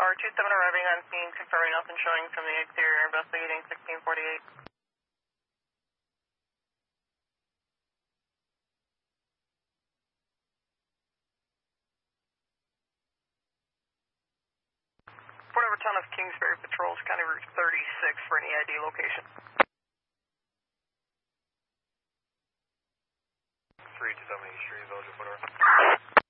car 27 arriving on scene, confirming nothing showing from the exterior, investigating 1648. Fort Everton of Kingsbury patrols County Route 36 for an EID location.